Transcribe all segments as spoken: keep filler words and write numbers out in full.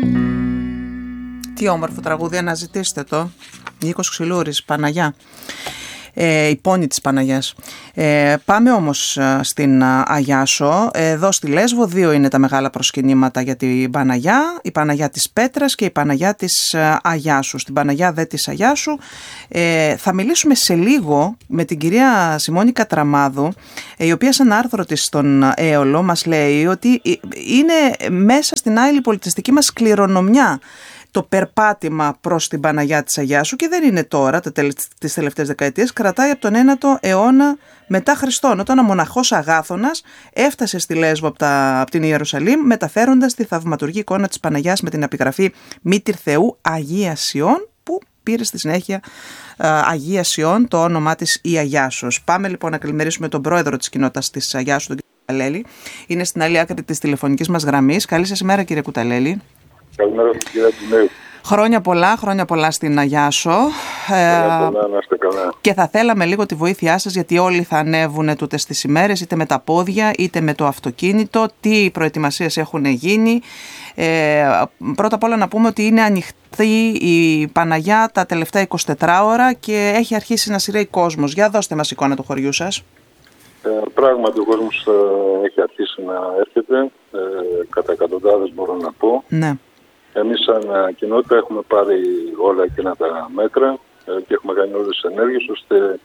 Τι όμορφο τραγούδι, αναζητήστε το. Νίκος Ξυλούρης, Παναγιά. Ε, η πόνη της Παναγιάς. Ε, πάμε όμως στην Αγιάσο. Εδώ στη Λέσβο δύο είναι τα μεγάλα προσκυνήματα για την Παναγιά. Η Παναγιά της Πέτρας και η Παναγιά της Αγιάσου. Στην Παναγιά δε της Αγιάσου ε, θα μιλήσουμε σε λίγο με την κυρία Σιμώνη Κατραμάδου, η οποία σε ένα άρθρο της στον Έολο μας λέει ότι είναι μέσα στην άειλη πολιτιστική μας κληρονομιά το περπάτημα προς την Παναγιά της Αγιάσου, και δεν είναι τώρα, τις τελευταίες δεκαετίες, κρατάει από τον ένατο αιώνα μετά Χριστόν, όταν ο μοναχός Αγάθωνας έφτασε στη Λέσβο από, τα, από την Ιερουσαλήμ, μεταφέροντας τη θαυματουργή εικόνα της Παναγιάς με την επιγραφή Μήτηρ Θεού Αγία Σιών, που πήρε στη συνέχεια α, Αγία Σιών το όνομά της η Αγιάσος. Πάμε λοιπόν να καλημερίσουμε τον πρόεδρο της κοινότητας της Αγιάσου, τον κύριο Κουταλέλη. Είναι στην άλλη άκρη της τηλεφωνικής μας γραμμής. Καλή σας ημέρα, κύριε Κουταλέλη. Καλημέρα σας, κύριε Αντινέου. Χρόνια πολλά, χρόνια πολλά στην Αγιάσο. Χρόνια πολλά, να είστε καλά. Και θα θέλαμε λίγο τη βοήθειά σας, γιατί όλοι θα ανέβουν τούτες τις ημέρες, είτε με τα πόδια, είτε με το αυτοκίνητο. Τι προετοιμασίες έχουν γίνει. Ε, πρώτα απ' όλα να πούμε ότι είναι ανοιχτή η Παναγιά τα τελευταία εικοσιτέσσερις ώρα και έχει αρχίσει να σειραίει κόσμος. Για δώστε μας εικόνα του χωριού σας. Ε, πράγματι ο κόσμος ε, έχει αρχίσει να έρχεται, ε, κατά εκατοντάδες μπορώ να πω. Ναι. Εμείς σαν κοινότητα έχουμε πάρει όλα εκείνα τα μέτρα ε, και έχουμε κάνει όλες τις ενέργειες ώστε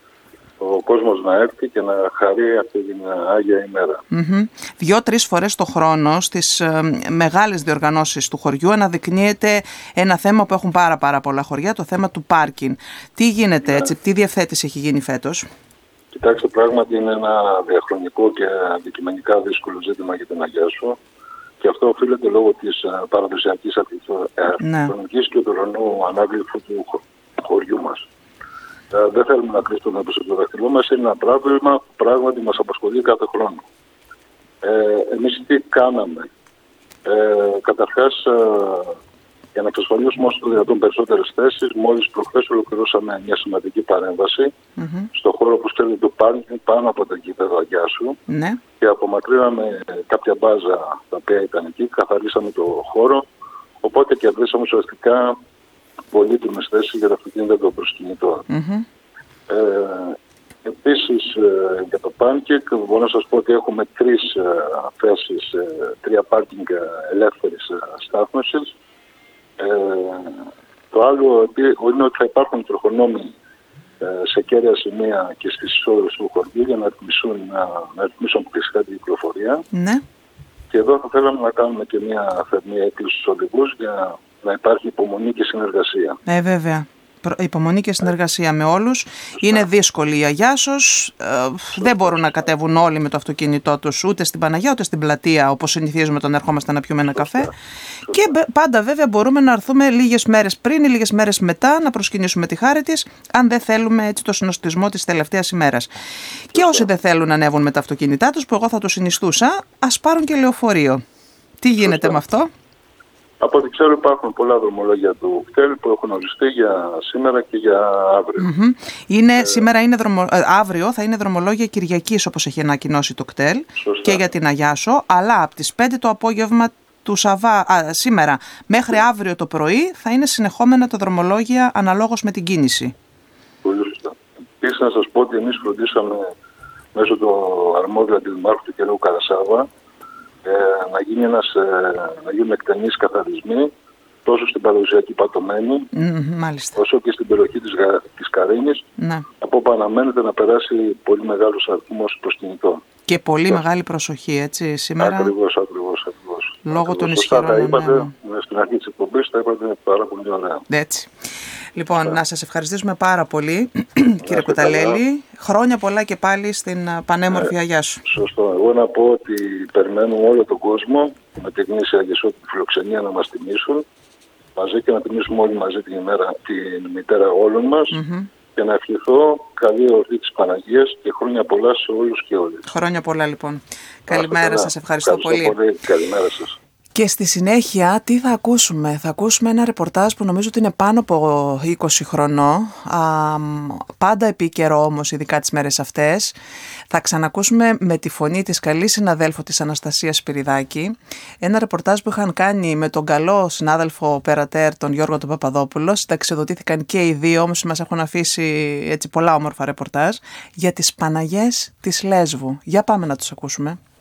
ο κόσμος να έρθει και να χαρεί αυτή την Άγια ημέρα. Mm-hmm. Δυο-τρεις φορές το χρόνο στις ε, μεγάλες διοργανώσεις του χωριού αναδεικνύεται ένα θέμα που έχουν πάρα πάρα πολλά χωριά, το θέμα του πάρκινγκ. Τι γίνεται, ναι, έτσι, τι διευθέτηση έχει γίνει φέτος? Κοιτάξτε, πράγματι είναι ένα διαχρονικό και αντικειμενικά δύσκολο ζήτημα για την Αγιάσο, και αυτό οφείλεται λόγω της παραδοσιακής αρχιτεκτονικής και του ουρανού ανάγλυφου του χωριού μας. Ε, δεν θέλουμε να κρυφτούμε πίσω από το δάχτυλό μας, είναι ένα πράγμα που πράγματι μας απασχολεί κάθε χρόνο. Ε, εμείς τι κάναμε? Ε, καταρχάς, ε, για να εξασφαλίσουμε όσο το δυνατόν περισσότερες θέσεις, μόλις προχθές ολοκληρώσαμε μια σημαντική παρέμβαση mm-hmm. στο χώρο που στέλνει το πάρκινγκ πάνω από το γήπεδο Αγιάσου mm-hmm. και απομακρύναμε κάποια μπάζα τα οποία ήταν εκεί, καθαρίσαμε το χώρο, οπότε κερδίσαμε ουσιαστικά πολύτιμες θέσεις για τα αυτοκίνητα των προσκυνητών. Mm-hmm. Ε, επίσης ε, για το πάρκινγκ μπορώ να σας πω ότι έχουμε τρεις ε, θέσεις, ε, τρία πάρκινγκ ελεύθερης ε, στάθμευσης. Ε, το άλλο είναι ότι θα υπάρχουν τροχονόμοι ε, σε κέρια σημεία και στις εισόδους του χωριού για να ρυθμίσουν, να, να ρυθμίσουν αποκλειστικά την κυκλοφορία. Ναι. Και εδώ θα θέλαμε να κάνουμε και μια θερμή έκκληση στους οδηγούς για να υπάρχει υπομονή και συνεργασία. Ε, βέβαια. Υπομονή και συνεργασία με όλους. Σωστά. Είναι δύσκολη η Αγιάσος. Ε, δεν μπορούν να κατέβουν όλοι με το αυτοκίνητό τους ούτε στην Παναγιά ούτε στην πλατεία, όπως συνηθίζουμε όταν ερχόμαστε να πιούμε ένα καφέ. Σωστά. Και πάντα βέβαια μπορούμε να έρθουμε λίγες μέρες πριν ή λίγες μέρες μετά να προσκυνήσουμε τη χάρη της, αν δεν θέλουμε έτσι το συνοστισμό της τελευταίας ημέρας. Σωστά. Και όσοι δεν θέλουν να ανέβουν με τα αυτοκίνητά τους, που εγώ θα το συνιστούσα, ας πάρουν και λεωφορείο. Τι γίνεται Σωστά. με αυτό? Από ό,τι ξέρω υπάρχουν πολλά δρομολόγια του ΚΤΕΛ που έχουν οριστεί για σήμερα και για αύριο. Mm-hmm. Είναι, ε, σήμερα είναι δρομο, ε, αύριο θα είναι δρομολόγια Κυριακής, όπως έχει ανακοινώσει το ΚΤΕΛ. Σωστά. Και για την Αγιάσο, αλλά από τις πέντε το απόγευμα του Σαββά, α, σήμερα μέχρι αύριο το πρωί θα είναι συνεχόμενα τα δρομολόγια αναλόγως με την κίνηση. Πολύ σωστά. Επίσης να σας πω ότι εμείς φροντίσαμε μέσω του αρμόδιου αντιδημάρχου του κ. Καρασάβα Ε, να, γίνει ένας, ε, να γίνουν εκτενείς καθαρισμοί τόσο στην παραδοσιακή Πατωμένη mm, όσο και στην περιοχή της, της Καρίνης, mm. από όπου αναμένεται να περάσει πολύ μεγάλος αριθμός προσκυνητών. Και πολύ yeah. μεγάλη προσοχή, έτσι, σήμερα. Ακριβώς, ακριβώς, ακριβώς. Λόγω ακριβώς. των ισχυρών. Τα είπατε, ναι. Στην αρχή της εκπομπής τα είπατε πάρα πολύ ωραία. Έτσι. Λοιπόν, yeah. να σας ευχαριστήσουμε πάρα πολύ, κύριε Κουταλέλη. Χρόνια πολλά και πάλι στην πανέμορφη ε, Αγιάσου. Σωστό. Εγώ να πω ότι περιμένουμε όλο τον κόσμο με τη γνήσια Αγιασό τη φιλοξενία να μας τιμήσουν μαζί και να τιμήσουμε όλοι μαζί την, ημέρα, την μητέρα όλων μας mm-hmm. και να ευχηθώ καλή εορτή της Παναγίας και χρόνια πολλά σε όλους και όλες. Χρόνια πολλά λοιπόν. Καλημέρα σας, ευχαριστώ, ευχαριστώ πολύ. πολύ. Καλημέρα σας. Και στη συνέχεια τι θα ακούσουμε? Θα ακούσουμε ένα ρεπορτάζ που νομίζω ότι είναι πάνω από είκοσι χρονών, α, πάντα επίκαιρο όμως, ειδικά τις μέρες αυτές. Θα ξανακούσουμε με τη φωνή της καλής συναδέλφου της Αναστασίας Σπυριδάκη, ένα ρεπορτάζ που είχαν κάνει με τον καλό συνάδελφο Περατέρ, τον Γιώργο τον Παπαδόπουλο. Συνταξιοδοτήθηκαν και οι δύο, όμως μας έχουν αφήσει έτσι πολλά όμορφα ρεπορτάζ για τις Παναγιές της Λέσβου. Για πάμε να τους ακούσουμε.